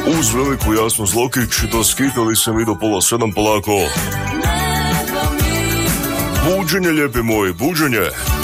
Uz veliku Jasnu Zlokić doskitali se mi do 6:30 polako. Buđenje, lijepi moji, buđenje.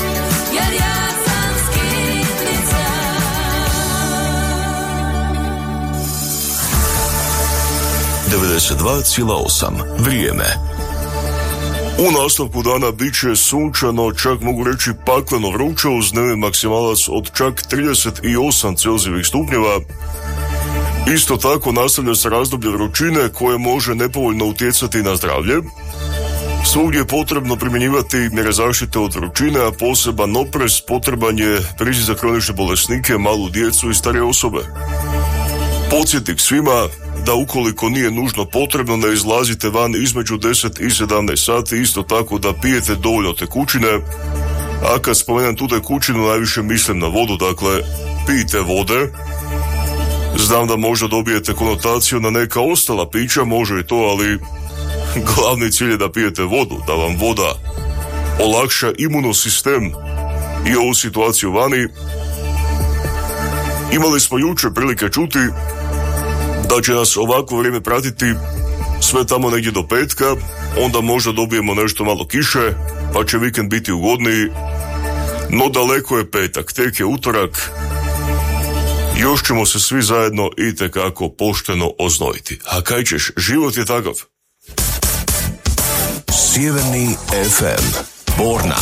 92,8 vrijeme. U nastavku dana bit će sunčano, čak mogu reći pakleno vruće, uz dnevni maksimalac od čak 38 Celzijevih stupnjeva. Isto tako nastavlja se razdoblje vrućine koje može nepovoljno utjecati na zdravlje. Svugdje je potrebno primjenjivati mjere zaštite od vrućine, a poseban oprez potreban je za kronične bolesnike, malu djecu i starije osobe. Podsjetnik svima da ukoliko nije nužno potrebno ne izlazite van između 10 i 17 sati, isto tako da pijete dovoljno tekućine, a kad spomenem tu tekućinu najviše mislim na vodu, dakle pijte vode. Znam da možda dobijete konotaciju na neka ostala pića, može i to, ali glavni cilj je da pijete vodu, da vam voda olakša imunosistem i ovu situaciju vani. Imali smo jučer prilike čuti da će nas ovako vrijeme pratiti sve tamo negdje do petka, onda možda dobijemo nešto malo kiše, pa će vikend biti ugodniji, no daleko je petak, tek je utorak, još ćemo se svi zajedno itekako pošteno oznojiti. A kaj ćeš, život je takav. Sjeverni FM, Borna.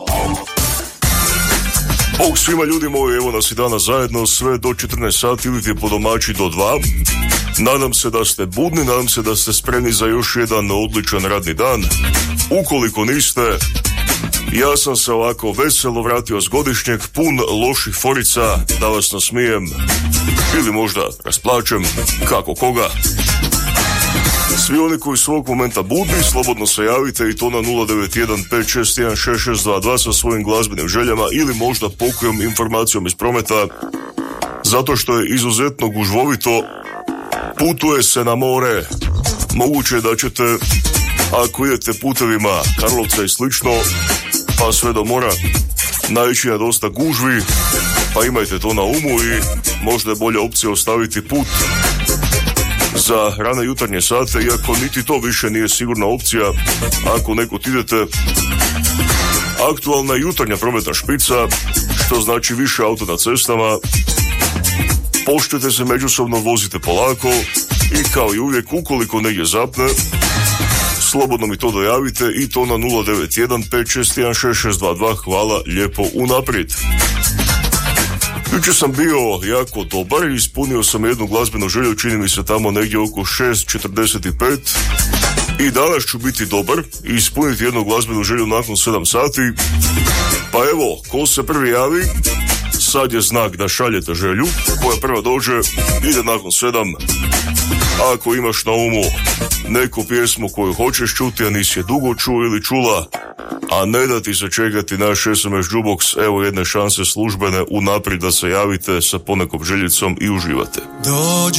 Bog svima ljudi moji, evo nas i danas zajedno sve do 14 sati ili ti po domaći do 2. Nadam se da ste budni, nadam se da ste spremni za još jedan odličan radni dan. Ukoliko niste, ja sam se ovako veselo vratio s godišnjeg, pun loših forica, da vas nasmijem ili možda rasplačem, kako koga. Svi oni koji su ovog momenta budni, slobodno se javite i to na 09156166622 sa svojim glazbenim željama ili možda pokojom informacijom iz prometa, zato što je izuzetno gužvovito, putuje se na more. Moguće je da ćete, ako idete putevima Karlovca i slično, pa sve do mora, naići na dosta gužvi, pa imajte to na umu i možda je bolja opcija ostaviti put za rane jutarnje sate, iako niti to više nije sigurna opcija ako nekud idete. Aktualna jutarnja prometna špica, što znači više auto na cestama. Poštujte se međusobno, vozite polako i kao i uvijek, ukoliko negdje zapne, slobodno mi to dojavite i to na 09156166622. Hvala lijepo unaprijed. Jučer sam bio jako dobar i ispunio sam jednu glazbenu želju, čini mi se tamo negdje oko 6:45, i danas ću biti dobar i ispuniti jednu glazbenu želju nakon 7 sati. Pa evo, ko se prvi javi, sad je znak da šaljete želju, koja prva dođe ide nakon 7. Ako imaš na umu neku pjesmu koju hoćeš čuti, a nisi je dugo čuo ili čula, a ne da ti se čekati naš SMS jukebox, evo jedne šanse službene unaprijed da se javite sa ponekom željicom i uživate.